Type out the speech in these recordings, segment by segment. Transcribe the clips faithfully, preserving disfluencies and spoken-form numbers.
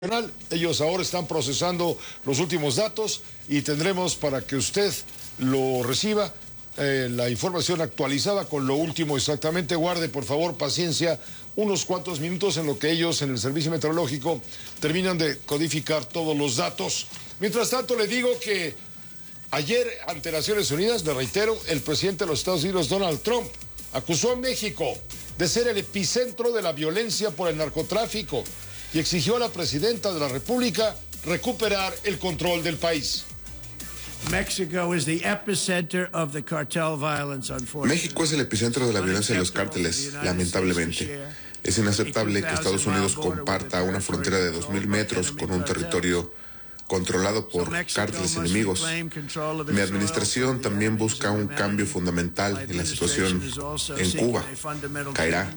Ellos ahora están procesando los últimos datos y tendremos para que usted lo reciba eh, la información actualizada con lo último exactamente. Guarde por favor paciencia unos cuantos minutos en lo que ellos en el servicio meteorológico terminan de codificar todos los datos. Mientras tanto le digo que ayer ante Naciones Unidas, le reitero, el presidente de los Estados Unidos, Donald Trump, acusó a México de ser el epicentro de la violencia por el narcotráfico y exigió a la presidenta de la República recuperar el control del país. México es el epicentro de la violencia de los cárteles, lamentablemente. Es inaceptable que Estados Unidos comparta una frontera de dos mil metros con un territorio controlado por cárteles enemigos. Mi administración también busca un cambio fundamental en la situación en Cuba. Caerá.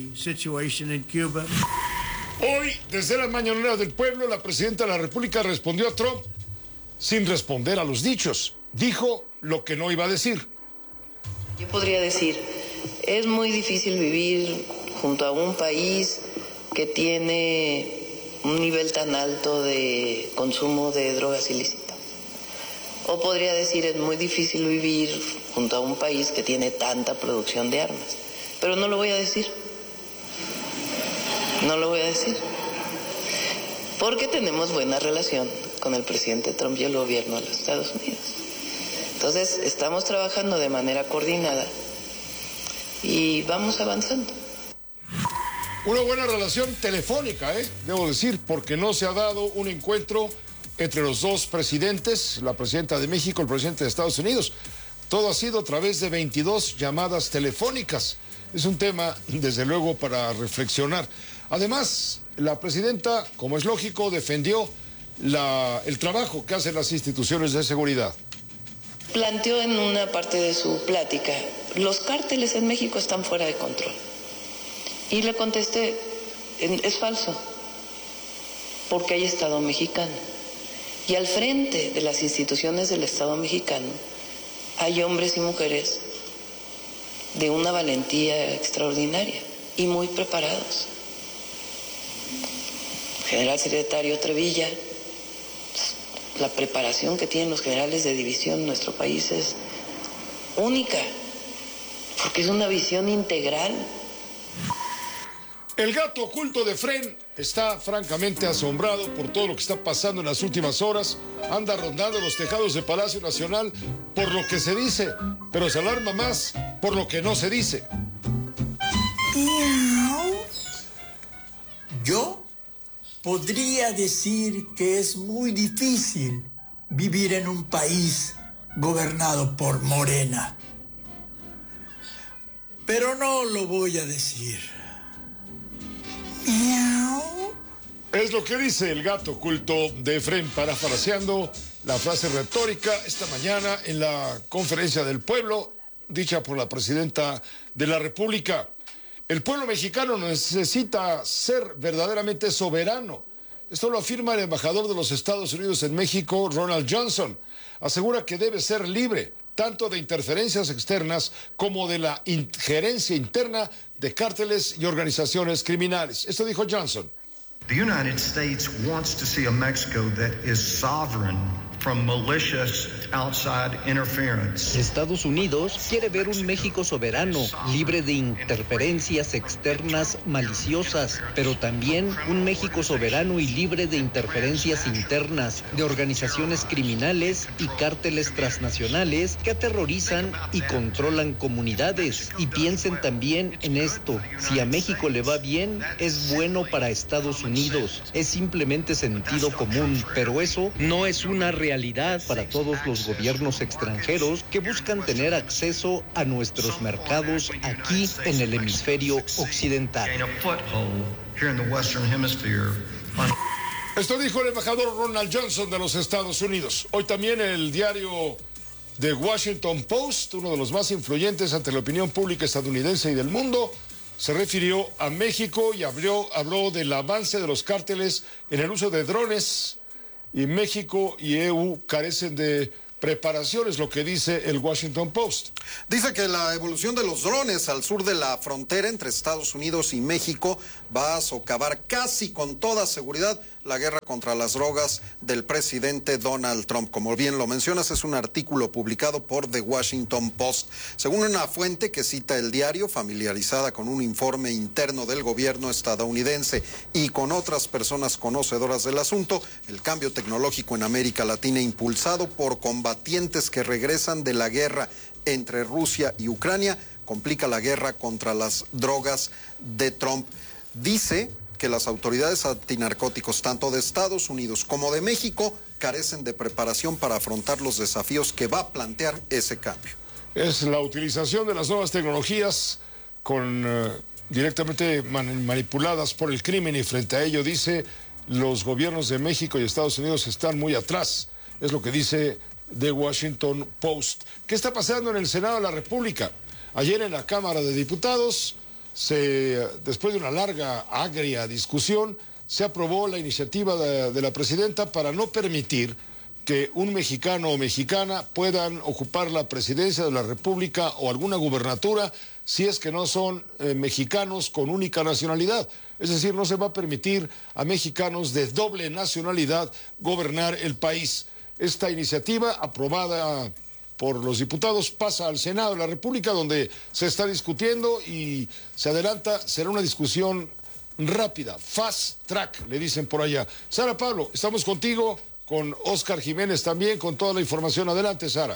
Hoy, desde la mañanera del pueblo, la presidenta de la República respondió a Trump sin responder a los dichos. Dijo lo que no iba a decir. Yo podría decir, es muy difícil vivir junto a un país que tiene un nivel tan alto de consumo de drogas ilícitas. O podría decir, es muy difícil vivir junto a un país que tiene tanta producción de armas. Pero no lo voy a decir. No lo voy a decir. Porque tenemos buena relación con el presidente Trump y el gobierno de los Estados Unidos. Entonces, estamos trabajando de manera coordinada y vamos avanzando. Una buena relación telefónica, ¿eh? Debo decir, porque no se ha dado un encuentro entre los dos presidentes, la presidenta de México, el presidente de Estados Unidos. Todo ha sido a través de veintidós llamadas telefónicas. Es un tema, desde luego, para reflexionar. Además, la presidenta, como es lógico, defendió la, el trabajo que hacen las instituciones de seguridad. Planteó en una parte de su plática, los cárteles en México están fuera de control. Y le contesté, es falso, porque hay Estado mexicano. Y al frente de las instituciones del Estado mexicano hay hombres y mujeres de una valentía extraordinaria y muy preparados. General secretario Trevilla, la preparación que tienen los generales de división en nuestro país es única, porque es una visión integral. El gato oculto de Fren está francamente asombrado por todo lo que está pasando en las últimas horas. Anda rondando los tejados de Palacio Nacional por lo que se dice, pero se alarma más por lo que no se dice. Yo podría decir que es muy difícil vivir en un país gobernado por Morena, pero no lo voy a decir. Es lo que dice el gato oculto de Efrén, parafraseando la frase retórica esta mañana en la conferencia del pueblo, dicha por la presidenta de la República. El pueblo mexicano necesita ser verdaderamente soberano. Esto lo afirma el embajador de los Estados Unidos en México, Ronald Johnson. Asegura que debe ser libre tanto de interferencias externas como de la injerencia interna de cárteles y organizaciones criminales. Esto dijo Johnson. The United States wants to see a Mexico that is sovereign from malicious outside interference. Estados Unidos quiere ver un México soberano, libre de interferencias externas maliciosas, pero también un México soberano y libre de interferencias internas de organizaciones criminales y cárteles transnacionales que aterrorizan y controlan comunidades. Y piensen también en esto, si a México le va bien, es bueno para Estados Unidos. Es simplemente sentido común, pero eso no es una realidad. realidad para todos los gobiernos extranjeros que buscan tener acceso a nuestros mercados aquí en el hemisferio occidental. Esto dijo el embajador Ronald Johnson de los Estados Unidos. Hoy también el diario The Washington Post, uno de los más influyentes ante la opinión pública estadounidense y del mundo, se refirió a México y habló, habló del avance de los cárteles en el uso de drones. Y México y E U carecen de preparación, es lo que dice el Washington Post. Dice que la evolución de los drones al sur de la frontera entre Estados Unidos y México va a socavar casi con toda seguridad la guerra contra las drogas del presidente Donald Trump. Como bien lo mencionas, es un artículo publicado por The Washington Post. Según una fuente que cita el diario, familiarizada con un informe interno del gobierno estadounidense y con otras personas conocedoras del asunto, el cambio tecnológico en América Latina, impulsado por combatientes que regresan de la guerra entre Rusia y Ucrania, complica la guerra contra las drogas de Trump. Dice que las autoridades antinarcóticos, tanto de Estados Unidos como de México, carecen de preparación para afrontar los desafíos que va a plantear ese cambio. Es la utilización de las nuevas tecnologías con uh, directamente man manipuladas por el crimen, y frente a ello dice: los gobiernos de México y Estados Unidos están muy atrás. Es lo que dice The Washington Post. ¿Qué está pasando en el Senado de la República? Ayer en la Cámara de Diputados, se, después de una larga, agria discusión, se aprobó la iniciativa de, de la presidenta para no permitir que un mexicano o mexicana puedan ocupar la presidencia de la República o alguna gubernatura si es que no son eh, mexicanos con única nacionalidad. Es decir, no se va a permitir a mexicanos de doble nacionalidad gobernar el país. Esta iniciativa, aprobada por los diputados, pasa al Senado de la República, donde se está discutiendo y se adelanta. Será una discusión rápida, fast track, le dicen por allá. Sara Pablo, estamos contigo, con Oscar Jiménez también, con toda la información. Adelante, Sara.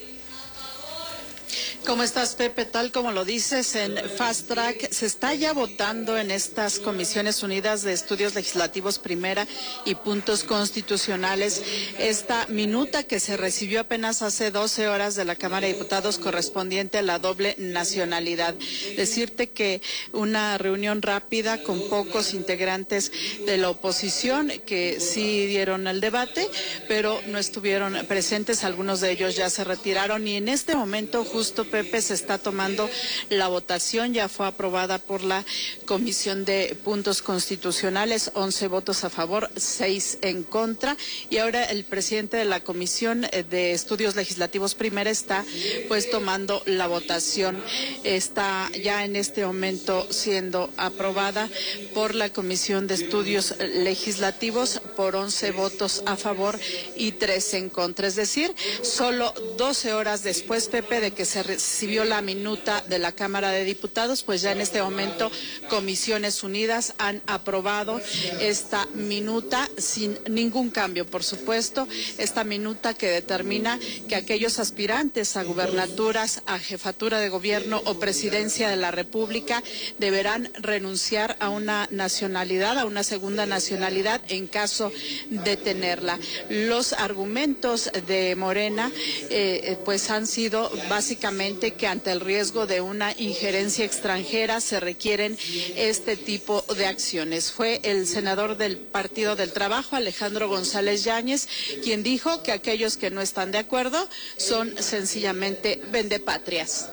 ¿Cómo estás, Pepe? Tal como lo dices, en Fast Track se está ya votando en estas Comisiones Unidas de Estudios Legislativos Primera y Puntos Constitucionales esta minuta que se recibió apenas hace doce horas de la Cámara de Diputados correspondiente a la doble nacionalidad. Decirte que una reunión rápida con pocos integrantes de la oposición que sí dieron el debate, pero no estuvieron presentes. Algunos de ellos ya se retiraron y en este momento justo, Pepe, se está tomando la votación. Ya fue aprobada por la Comisión de Puntos Constitucionales, once votos a favor, seis en contra, y ahora el presidente de la Comisión de Estudios Legislativos Primera está pues tomando la votación. Está ya en este momento siendo aprobada por la Comisión de Estudios Legislativos por once votos a favor y tres en contra. Es decir, solo doce horas después, Pepe, de que se recibió la minuta de la Cámara de Diputados, pues ya en este momento Comisiones Unidas han aprobado esta minuta sin ningún cambio, por supuesto, esta minuta que determina que aquellos aspirantes a gubernaturas, a jefatura de gobierno o presidencia de la República deberán renunciar a una nacionalidad, a una segunda nacionalidad en caso de tenerla. Los argumentos de Morena eh, pues han sido básicamente que ante el riesgo de una injerencia extranjera se requieren este tipo de acciones. Fue el senador del Partido del Trabajo, Alejandro González Yáñez, quien dijo que aquellos que no están de acuerdo son sencillamente vendepatrias.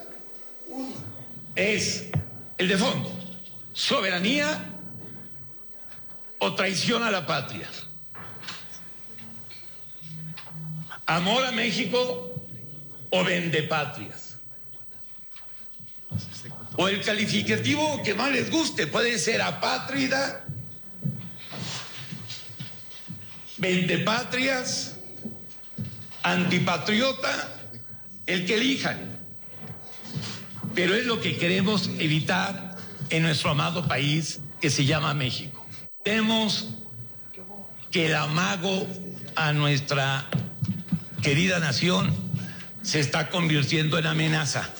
Es el de fondo: soberanía o traición a la patria, amor a México o vendepatrias. O el calificativo que más les guste, puede ser apátrida, vendepatrias, antipatriota, el que elijan. Pero es lo que queremos evitar en nuestro amado país que se llama México. Tenemos que el amago a nuestra querida nación se está convirtiendo en amenaza.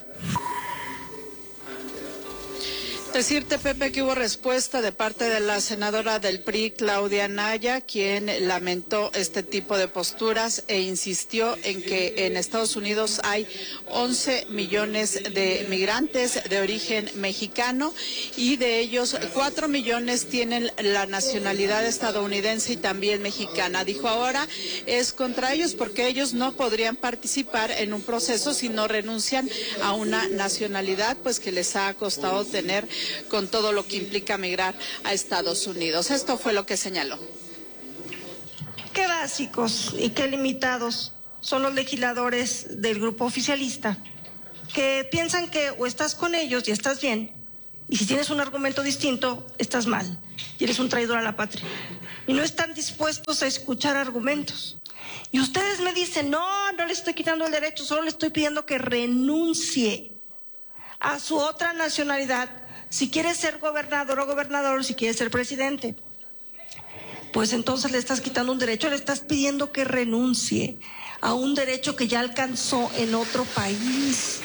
Decirte, Pepe, que hubo respuesta de parte de la senadora del P R I, Claudia Anaya, quien lamentó este tipo de posturas e insistió en que en Estados Unidos hay once millones de migrantes de origen mexicano y de ellos cuatro millones tienen la nacionalidad estadounidense y también mexicana. Dijo ahora es contra ellos porque ellos no podrían participar en un proceso si no renuncian a una nacionalidad pues que les ha costado tener con todo lo que implica migrar a Estados Unidos. Esto fue lo que señaló. Qué básicos y qué limitados son los legisladores del grupo oficialista, que piensan que o estás con ellos y estás bien, Y si tienes un argumento distinto, estás mal y eres un traidor a la patria. Y no están dispuestos a escuchar argumentos. Y ustedes me dicen, no, no le estoy quitando el derecho, solo le estoy pidiendo que renuncie a su otra nacionalidad, si quiere ser gobernador o gobernador, si quiere ser presidente. Pues entonces le estás quitando un derecho, le estás pidiendo que renuncie a un derecho que ya alcanzó en otro país.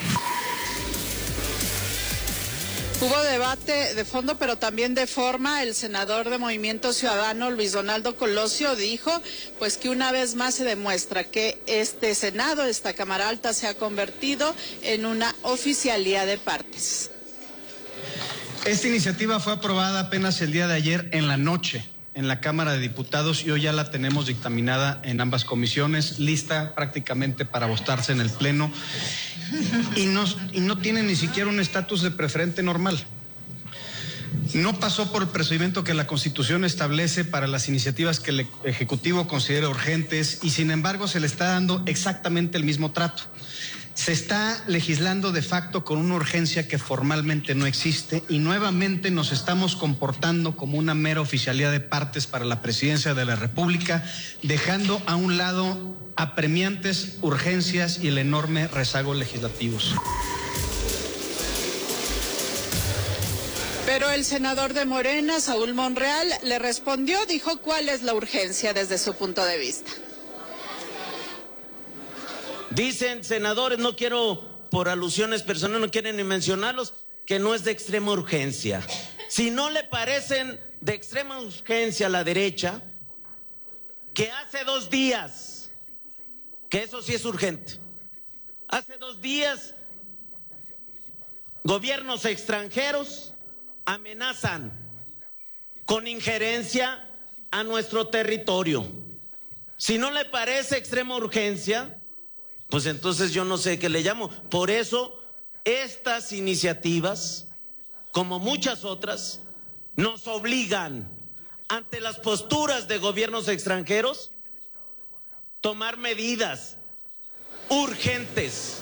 Hubo debate de fondo, pero también de forma. El senador de Movimiento Ciudadano, Luis Donaldo Colosio, dijo pues que una vez más se demuestra que este Senado, esta Cámara Alta, se ha convertido en una oficialía de partes. Esta iniciativa fue aprobada apenas el día de ayer en la noche en la Cámara de Diputados y hoy ya la tenemos dictaminada en ambas comisiones, lista prácticamente para votarse en el Pleno. Y no, y no tiene ni siquiera un estatus de preferente normal. No pasó por el procedimiento que la Constitución establece para las iniciativas que el Ejecutivo considera urgentes y sin embargo se le está dando exactamente el mismo trato. Se está legislando de facto con una urgencia que formalmente no existe y nuevamente nos estamos comportando como una mera oficialía de partes para la presidencia de la República, dejando a un lado apremiantes urgencias y el enorme rezago legislativos. Pero el senador de Morena, Saúl Monreal, le respondió, dijo cuál es la urgencia desde su punto de vista. Dicen senadores, no quiero por alusiones personales, no quieren ni mencionarlos, que no es de extrema urgencia. Si no le parecen de extrema urgencia a la derecha, que hace dos días, que eso sí es urgente, hace dos días gobiernos extranjeros amenazan con injerencia a nuestro territorio. Si no le parece extrema urgencia, pues entonces yo no sé qué le llamo. Por eso estas iniciativas, como muchas otras, nos obligan ante las posturas de gobiernos extranjeros tomar medidas urgentes.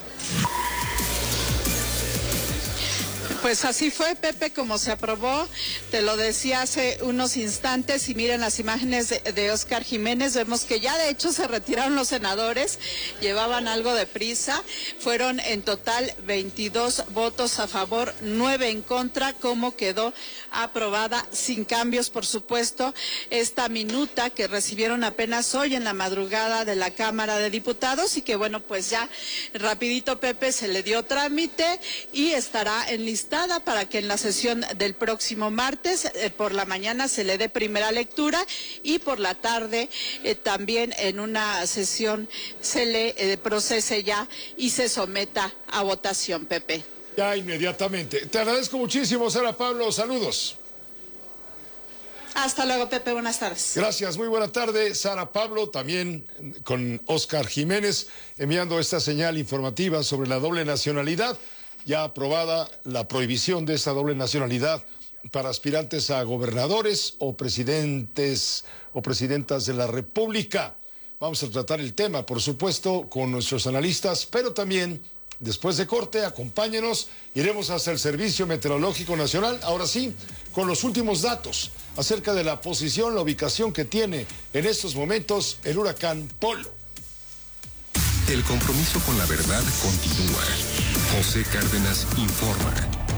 Pues así fue, Pepe, como se aprobó, te lo decía hace unos instantes, y miren las imágenes de, de Óscar Jiménez, vemos que ya de hecho se retiraron los senadores, llevaban algo de prisa, fueron en total veintidós votos a favor, nueve en contra, como quedó aprobada sin cambios, por supuesto, esta minuta que recibieron apenas hoy en la madrugada de la Cámara de Diputados y que bueno, pues ya rapidito, Pepe, se le dio trámite y estará enlistada para que en la sesión del próximo martes eh, por la mañana se le dé primera lectura y por la tarde eh, también en una sesión se le eh, procese ya y se someta a votación, Pepe. Ya inmediatamente. Te agradezco muchísimo, Sara Pablo. Saludos. Hasta luego, Pepe. Buenas tardes. Gracias. Muy buena tarde, Sara Pablo, también con Óscar Jiménez, enviando esta señal informativa sobre la doble nacionalidad. Ya aprobada la prohibición de esa doble nacionalidad para aspirantes a gobernadores o presidentes o presidentas de la República. Vamos a tratar el tema, por supuesto, con nuestros analistas, pero también, después de corte, acompáñenos, iremos hasta el Servicio Meteorológico Nacional, ahora sí, con los últimos datos acerca de la posición, la ubicación que tiene en estos momentos el huracán Polo. El compromiso con la verdad continúa. José Cárdenas informa.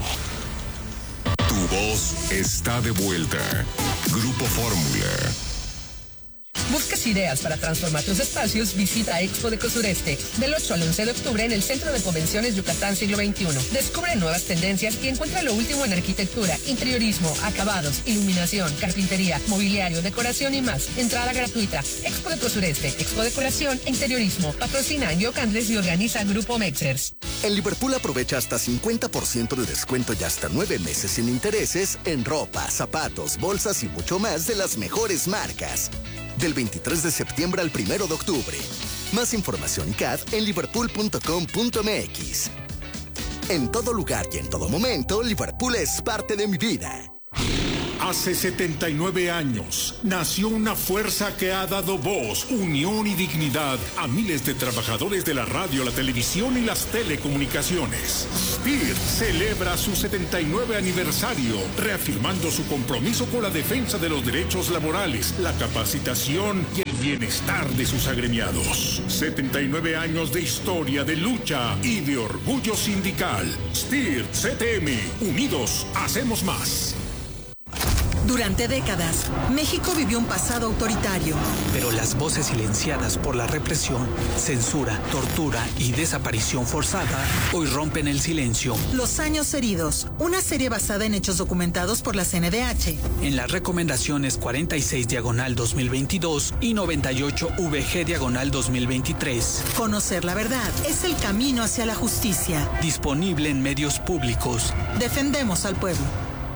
Tu voz está de vuelta. Grupo Fórmula. ¿Buscas ideas para transformar tus espacios? Visita Expo Deco Sureste del ocho al once de octubre en el Centro de Convenciones Yucatán Siglo veintiuno. Descubre nuevas tendencias y encuentra lo último en arquitectura, interiorismo, acabados, iluminación, carpintería, mobiliario, decoración y más. Entrada gratuita. Expo Deco Sureste, Expo Decoración e Interiorismo. Patrocina Yo Candles y organiza Grupo Mexers. En Liverpool aprovecha hasta cincuenta por ciento de descuento y hasta nueve meses sin intereses en ropa, zapatos, bolsas y mucho más de las mejores marcas. Del veintitrés de septiembre al primero de octubre. Más información y C A D en liverpool punto com punto m x. En todo lugar y en todo momento, Liverpool es parte de mi vida. Hace setenta y nueve años nació una fuerza que ha dado voz, unión y dignidad a miles de trabajadores de la radio, la televisión y las telecomunicaciones. S P I R celebra su setenta y nueve aniversario, reafirmando su compromiso con la defensa de los derechos laborales, la capacitación y el bienestar de sus agremiados. setenta y nueve años de historia, de lucha y de orgullo sindical. S P I R C T M, unidos hacemos más. Durante décadas, México vivió un pasado autoritario. Pero las voces silenciadas por la represión, censura, tortura y desaparición forzada hoy rompen el silencio. Los años heridos, una serie basada en hechos documentados por la C N D H. En las recomendaciones cuarenta y seis diagonal dos mil veintidós y noventa y ocho V G diagonal dos mil veintitrés. Conocer la verdad es el camino hacia la justicia. Disponible en medios públicos. Defendemos al pueblo.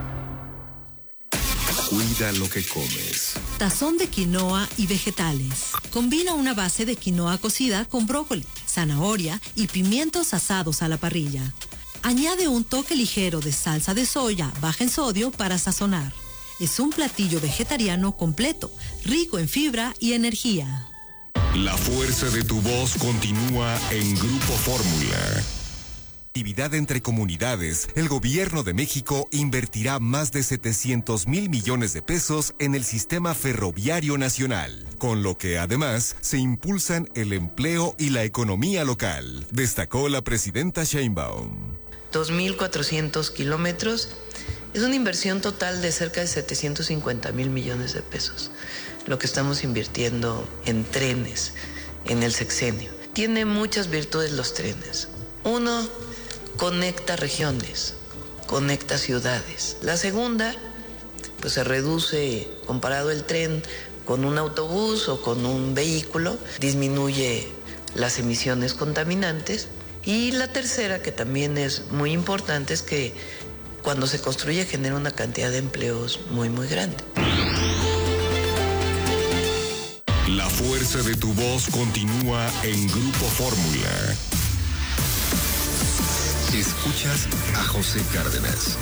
Cuida lo que comes. Tazón de quinoa y vegetales. Combina una base de quinoa cocida con brócoli, zanahoria y pimientos asados a la parrilla. Añade un toque ligero de salsa de soya baja en sodio para sazonar. Es un platillo vegetariano completo, rico en fibra y energía. La fuerza de tu voz continúa en Grupo Fórmula. Actividad entre comunidades, el gobierno de México invertirá más de setecientos mil millones de pesos en el sistema ferroviario nacional, con lo que además se impulsan el empleo y la economía local, destacó la presidenta Sheinbaum. dos mil cuatrocientos kilómetros es una inversión total de cerca de setecientos cincuenta mil millones de pesos, lo que estamos invirtiendo en trenes en el sexenio. Tiene muchas virtudes los trenes. Uno, conecta regiones, conecta ciudades. La segunda, pues se reduce, comparado el tren con un autobús o con un vehículo, disminuye las emisiones contaminantes. Y la tercera, que también es muy importante, es que cuando se construye genera una cantidad de empleos muy, muy grande. La fuerza de tu voz continúa en Grupo Fórmula. Escuchas a José Cárdenas.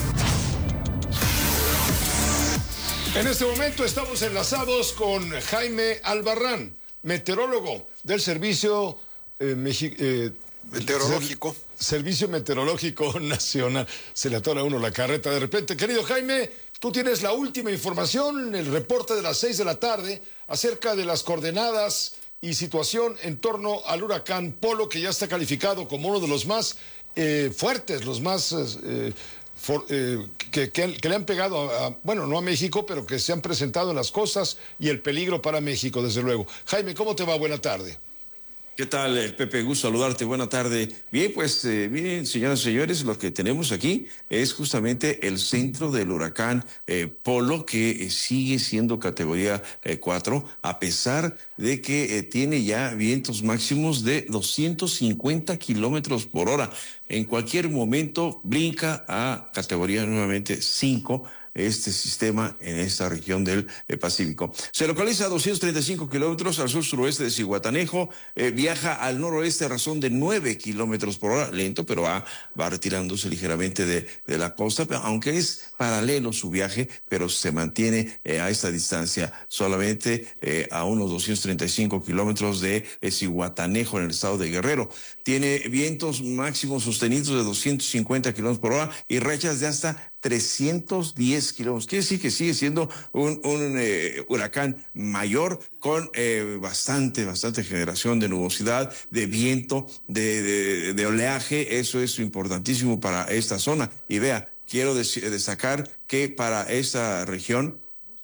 En este momento estamos enlazados con Jaime Albarrán, meteorólogo del Servicio eh, Mexi eh, Meteorológico. Ser Servicio Meteorológico Nacional. Se le atora a uno la carreta de repente. Querido Jaime, tú tienes la última información, el reporte de las seis de la tarde acerca de las coordenadas y situación en torno al huracán Polo, que ya está calificado como uno de los más Eh, fuertes, los más eh, for, eh, que, que, que le han pegado, a, a, bueno, no a México, pero que se han presentado en las costas y el peligro para México, desde luego. Jaime, ¿cómo te va? Buena tarde. ¿Qué tal, Pepe? Gusto saludarte. Buena tarde. Bien, pues, eh, miren, señoras y señores, lo que tenemos aquí es justamente el centro del huracán eh, Polo, que eh, sigue siendo categoría eh, cuatro, a pesar de que eh, tiene ya vientos máximos de doscientos cincuenta kilómetros por hora. En cualquier momento brinca a categoría nuevamente cinco. Este sistema en esta región del eh, Pacífico. Se localiza a doscientos treinta y cinco kilómetros al sur-suroeste de Zihuatanejo, eh, viaja al noroeste a razón de nueve kilómetros por hora, lento, pero va, va retirándose ligeramente de, de la costa, aunque es paralelo su viaje, pero se mantiene eh, a esta distancia, solamente eh, a unos doscientos treinta y cinco kilómetros de eh, Zihuatanejo en el estado de Guerrero. Tiene vientos máximos sostenidos de doscientos cincuenta kilómetros por hora y rachas de hasta trescientos diez kilómetros. Quiere decir que sigue siendo un, un eh, huracán mayor con eh, bastante, bastante generación de nubosidad, de viento, de, de, de oleaje. Eso es importantísimo para esta zona. Y vea, quiero destacar que para esta región,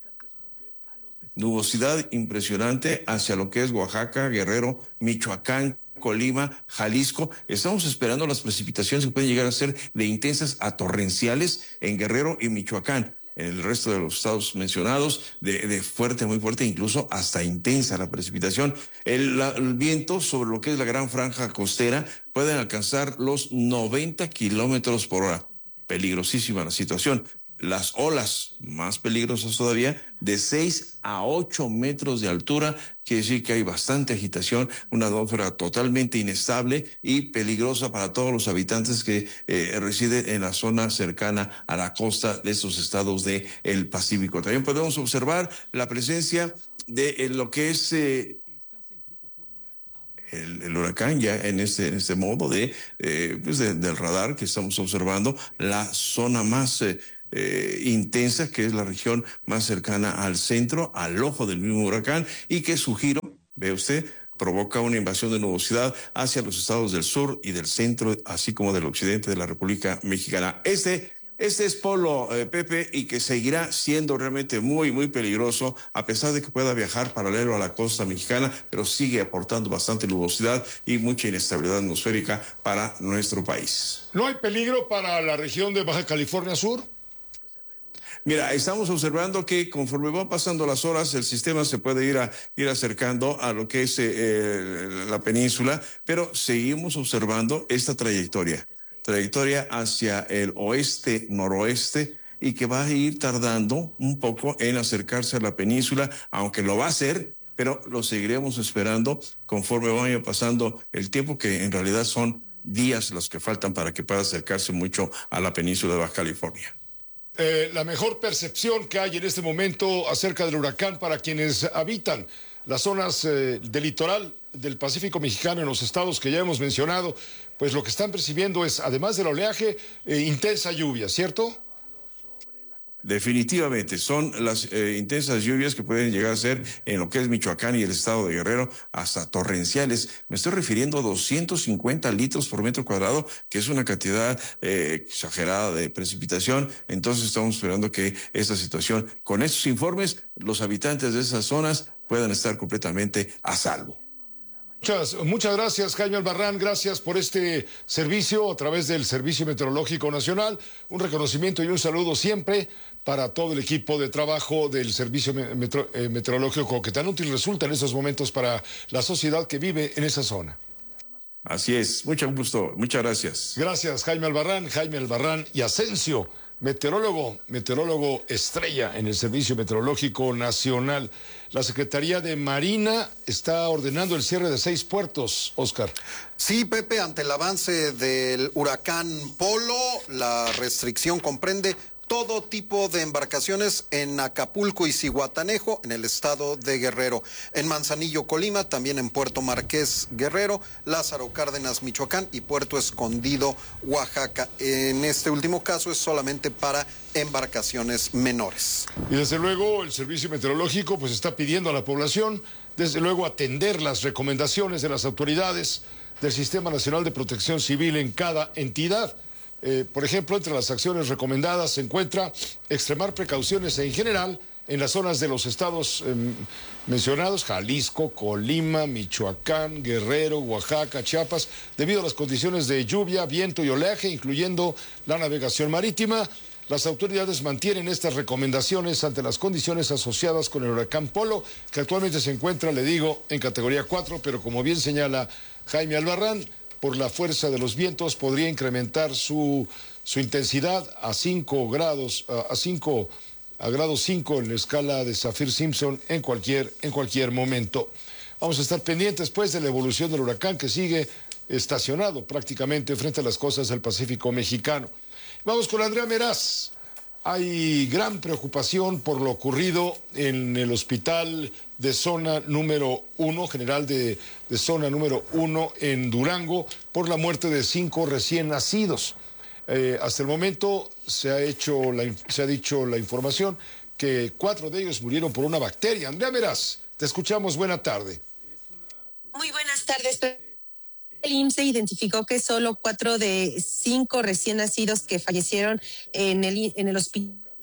nubosidad impresionante hacia lo que es Oaxaca, Guerrero, Michoacán, Colima, Jalisco. Estamos esperando las precipitaciones que pueden llegar a ser de intensas a torrenciales en Guerrero y Michoacán. En el resto de los estados mencionados, de, de fuerte, muy fuerte, incluso hasta intensa la precipitación. El, la, el viento sobre lo que es la gran franja costera pueden alcanzar los noventa kilómetros por hora. Peligrosísima la situación. las olas más peligrosas todavía, de seis a ocho metros de altura. Quiere decir que hay bastante agitación, una atmósfera totalmente inestable y peligrosa para todos los habitantes que eh, residen en la zona cercana a la costa de estos estados del Pacífico. También podemos observar la presencia de eh, lo que es eh, El, el huracán ya en este, en este modo de, eh, pues de, del radar que estamos observando, la zona más eh, eh, intensa, que es la región más cercana al centro, al ojo del mismo huracán, y que su giro, ve usted, provoca una invasión de nubosidad hacia los estados del sur y del centro, así como del occidente de la República Mexicana. Este Este es Polo, eh, Pepe, y que seguirá siendo realmente muy, muy peligroso, a pesar de que pueda viajar paralelo a la costa mexicana, pero sigue aportando bastante nubosidad y mucha inestabilidad atmosférica para nuestro país. ¿No hay peligro para la región de Baja California Sur? Mira, estamos observando que conforme van pasando las horas, el sistema se puede ir, a, ir acercando a lo que es eh, la península, pero seguimos observando esta trayectoria. trayectoria hacia el oeste-noroeste y que va a ir tardando un poco en acercarse a la península, aunque lo va a hacer, pero lo seguiremos esperando conforme vaya pasando el tiempo, que en realidad son días los que faltan para que pueda acercarse mucho a la península de Baja California. Eh, la mejor percepción que hay en este momento acerca del huracán para quienes habitan las zonas eh, del litoral del Pacífico mexicano en los estados que ya hemos mencionado, pues lo que están percibiendo es, además del oleaje, eh, intensa lluvia, ¿cierto? Definitivamente, son las eh, intensas lluvias que pueden llegar a ser en lo que es Michoacán y el estado de Guerrero hasta torrenciales. Me estoy refiriendo a doscientos cincuenta litros por metro cuadrado, que es una cantidad eh, exagerada de precipitación. Entonces estamos esperando que esta situación, con estos informes, los habitantes de esas zonas puedan estar completamente a salvo. Muchas, muchas gracias, Jaime Albarrán. Gracias por este servicio a través del Servicio Meteorológico Nacional. Un reconocimiento y un saludo siempre para todo el equipo de trabajo del Servicio Metro, eh, Meteorológico, que tan útil resulta en estos momentos para la sociedad que vive en esa zona. Así es, mucho gusto, muchas gracias. Gracias, Jaime Albarrán, Jaime Albarrán y Asensio, meteorólogo, meteorólogo estrella en el Servicio Meteorológico Nacional. La Secretaría de Marina está ordenando el cierre de seis puertos, Oscar. Sí, Pepe, ante el avance del huracán Polo, la restricción comprende todo tipo de embarcaciones en Acapulco y Zihuatanejo, en el estado de Guerrero, en Manzanillo, Colima, también en Puerto Marqués, Guerrero, Lázaro Cárdenas, Michoacán y Puerto Escondido, Oaxaca. En este último caso es solamente para embarcaciones menores. Y desde luego el Servicio Meteorológico pues está pidiendo a la población, desde luego, atender las recomendaciones de las autoridades del Sistema Nacional de Protección Civil en cada entidad. Eh, por ejemplo, entre las acciones recomendadas se encuentra extremar precauciones en general en las zonas de los estados eh, mencionados, Jalisco, Colima, Michoacán, Guerrero, Oaxaca, Chiapas, debido a las condiciones de lluvia, viento y oleaje, incluyendo la navegación marítima. Las autoridades mantienen estas recomendaciones ante las condiciones asociadas con el huracán Polo, que actualmente se encuentra, le digo, en categoría cuatro, pero como bien señala Jaime Albarrán, por la fuerza de los vientos podría incrementar su, su intensidad a cinco grados, a cinco, a grado cinco en la escala de Saffir-Simpson en cualquier, en cualquier momento. Vamos a estar pendientes pues de la evolución del huracán, que sigue estacionado prácticamente frente a las costas del Pacífico mexicano. Vamos con Andrea Meraz. Hay gran preocupación por lo ocurrido en el hospital de zona número uno, general de, de zona número uno en Durango, por la muerte de cinco recién nacidos. Eh, hasta el momento se ha, hecho la, se ha dicho la información que cuatro de ellos murieron por una bacteria. Andrea Meraz, te escuchamos, buena tarde. Muy buenas tardes. El I M S S identificó que solo cuatro de cinco recién nacidos que fallecieron en el, en el hospital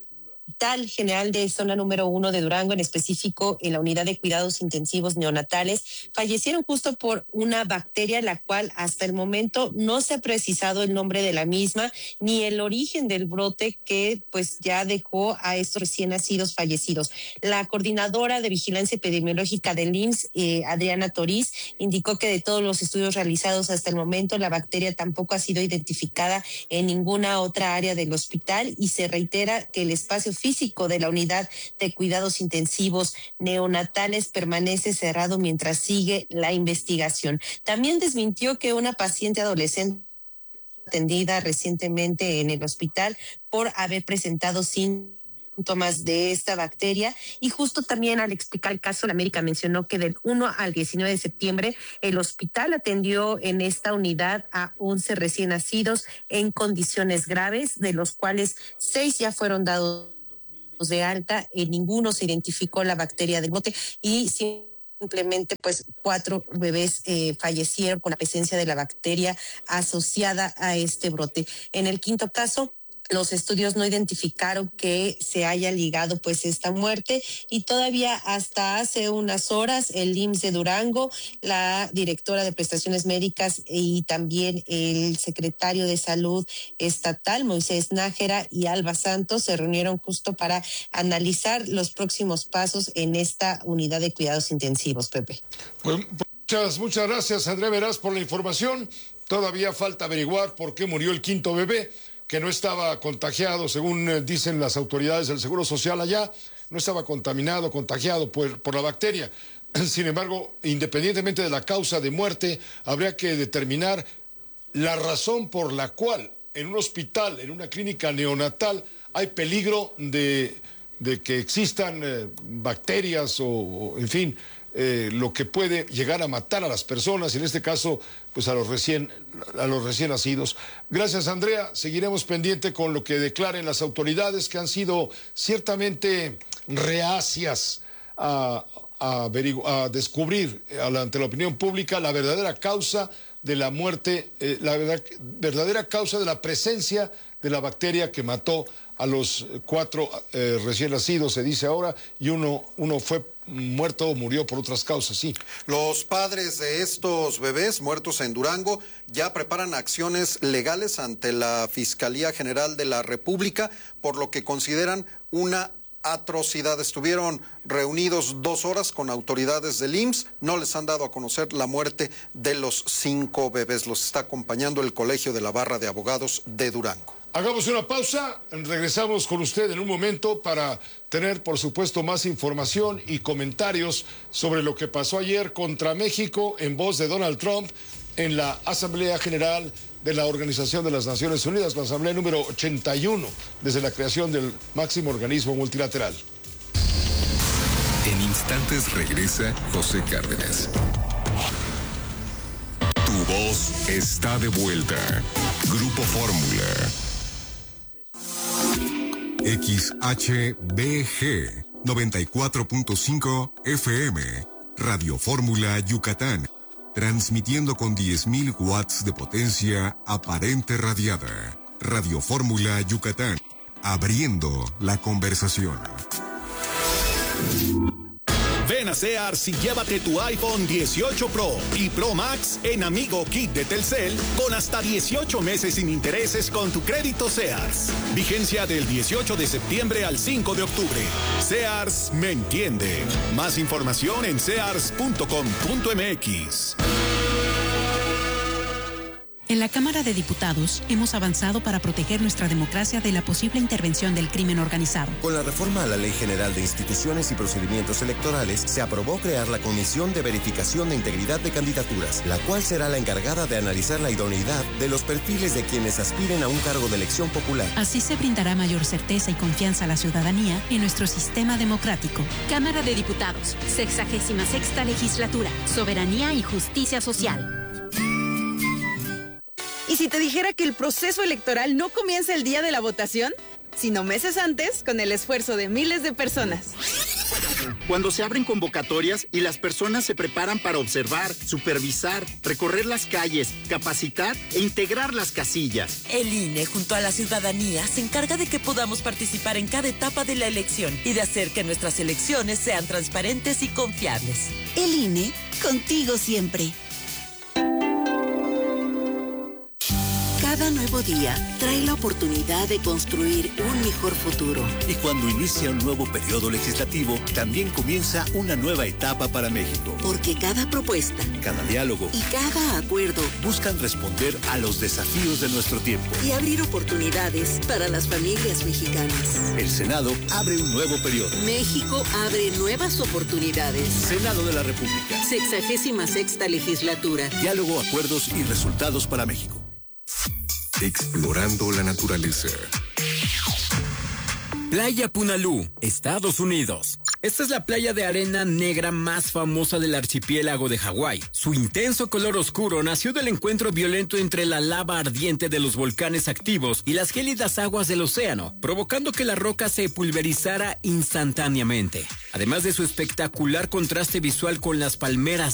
Hospital General de Zona Número Uno de Durango, en específico en la unidad de cuidados intensivos neonatales, fallecieron justo por una bacteria, la cual hasta el momento no se ha precisado el nombre de la misma ni el origen del brote que pues ya dejó a estos recién nacidos fallecidos. La coordinadora de vigilancia epidemiológica del I M S S, eh, Adriana Toriz, indicó que de todos los estudios realizados hasta el momento, la bacteria tampoco ha sido identificada en ninguna otra área del hospital, y se reitera que el espacio físico de la unidad de cuidados intensivos neonatales permanece cerrado mientras sigue la investigación. También desmintió que una paciente adolescente atendida recientemente en el hospital por haber presentado síntomas de esta bacteria, y justo también al explicar el caso, la América mencionó que del uno al diecinueve de septiembre el hospital atendió en esta unidad a once recién nacidos en condiciones graves, de los cuales seis ya fueron dados de alta, en ninguno se identificó la bacteria del brote y simplemente pues cuatro bebés eh, fallecieron con la presencia de la bacteria asociada a este brote. En el quinto caso, los estudios no identificaron que se haya ligado pues esta muerte, y todavía hasta hace unas horas el I M S S de Durango, la directora de prestaciones médicas y también el secretario de salud estatal, Moisés Nájera y Alba Santos, se reunieron justo para analizar los próximos pasos en esta unidad de cuidados intensivos, Pepe. Pues muchas, muchas gracias, André Meraz, por la información. Todavía falta averiguar por qué murió el quinto bebé, que no estaba contagiado, según eh, dicen las autoridades del Seguro Social allá, no estaba contaminado, contagiado por, por la bacteria. Sin embargo, independientemente de la causa de muerte, habría que determinar la razón por la cual en un hospital, en una clínica neonatal, hay peligro de, de que existan eh, bacterias o, o, en fin, eh, lo que puede llegar a matar a las personas, en este caso, pues a los recién, a los recién nacidos. Gracias, Andrea. Seguiremos pendiente con lo que declaren las autoridades, que han sido ciertamente reacias a, a, averigu- a descubrir ante la opinión pública la verdadera causa de la muerte, eh, la verdad, verdadera causa de la presencia de la bacteria que mató a los cuatro eh, recién nacidos, se dice ahora, y uno, uno fue muerto o murió por otras causas, sí. Los padres de estos bebés muertos en Durango ya preparan acciones legales ante la Fiscalía General de la República por lo que consideran una atrocidad. Estuvieron reunidos dos horas con autoridades del I M S S, no les han dado a conocer la muerte de los cinco bebés. Los está acompañando el Colegio de la Barra de Abogados de Durango. Hagamos una pausa, regresamos con usted en un momento para tener, por supuesto, más información y comentarios sobre lo que pasó ayer contra México en voz de Donald Trump en la Asamblea General de la Organización de las Naciones Unidas, la Asamblea número ochenta y uno, desde la creación del máximo organismo multilateral. En instantes regresa José Cárdenas. Tu voz está de vuelta. Grupo Fórmula. X H B G noventa y cuatro punto cinco F M, Radio Fórmula Yucatán, transmitiendo con diez mil watts de potencia aparente radiada. Radio Fórmula Yucatán, abriendo la conversación. Ven a Sears y llévate tu iPhone dieciocho Pro y Pro Max en Amigo Kit de Telcel con hasta dieciocho meses sin intereses con tu crédito Sears. Vigencia del dieciocho de septiembre al cinco de octubre. Sears me entiende. Más información en sears punto com punto m x. En la Cámara de Diputados hemos avanzado para proteger nuestra democracia de la posible intervención del crimen organizado. Con la reforma a la Ley General de Instituciones y Procedimientos Electorales, se aprobó crear la Comisión de Verificación de Integridad de Candidaturas, la cual será la encargada de analizar la idoneidad de los perfiles de quienes aspiren a un cargo de elección popular. Así se brindará mayor certeza y confianza a la ciudadanía en nuestro sistema democrático. Cámara de Diputados, sexagésima sexta legislatura, soberanía y justicia social. ¿Y si te dijera que el proceso electoral no comienza el día de la votación, sino meses antes, con el esfuerzo de miles de personas? Cuando se abren convocatorias y las personas se preparan para observar, supervisar, recorrer las calles, capacitar e integrar las casillas. El I N E, junto a la ciudadanía, se encarga de que podamos participar en cada etapa de la elección y de hacer que nuestras elecciones sean transparentes y confiables. El I N E, contigo siempre. Cada nuevo día trae la oportunidad de construir un mejor futuro. Y cuando inicia un nuevo periodo legislativo, también comienza una nueva etapa para México. Porque cada propuesta, cada diálogo y cada acuerdo buscan responder a los desafíos de nuestro tiempo y abrir oportunidades para las familias mexicanas. El Senado abre un nuevo periodo. México abre nuevas oportunidades. Senado de la República. Sexagésima sexta legislatura. Diálogo, acuerdos y resultados para México. Explorando la naturaleza. Playa Punalú, Estados Unidos. Esta es la playa de arena negra más famosa del archipiélago de Hawái. Su intenso color oscuro nació del encuentro violento entre la lava ardiente de los volcanes activos y las gélidas aguas del océano, provocando que la roca se pulverizara instantáneamente. Además de su espectacular contraste visual con las palmeras